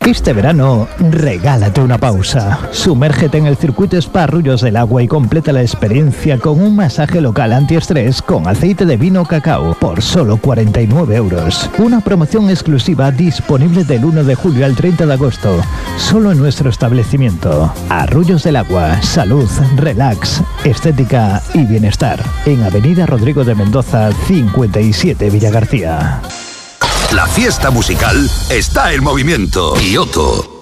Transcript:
Este verano, regálate una pausa. Sumérgete en el circuito Spa Arroyos del Agua y completa la experiencia con un masaje local antiestrés con aceite de vino cacao por solo 49 euros. Una promoción exclusiva disponible del 1 de julio al 30 de agosto, solo en nuestro establecimiento. Arroyos del Agua, salud, relax, estética y bienestar. En Avenida Rodrigo de Mendoza, 57 Villagarcía. La fiesta musical está en movimiento. Kioto.